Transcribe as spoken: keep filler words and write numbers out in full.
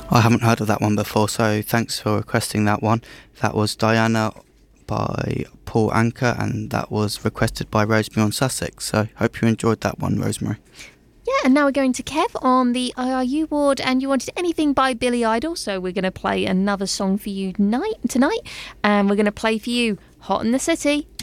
I haven't heard of that one before, so thanks for requesting that one. That was Diana by Paul Anka, and that was requested by Rosemary on Sussex. So hope you enjoyed that one, Rosemary. Yeah, and now we're going to Kev on the I R U ward, and you wanted anything by Billy Idol, so we're going to play another song for you tonight, tonight and we're going to play for you Hot in the City.